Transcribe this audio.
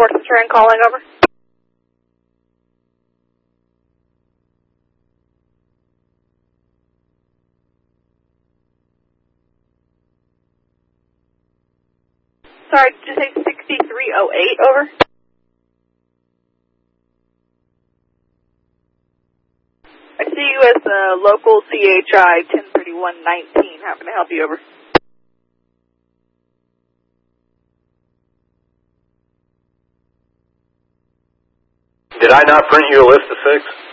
North Trend calling over. Sorry, did you say 6308, over? I see you as the local CHI 103119. How can I help you, over? Did I not print you a list of 6?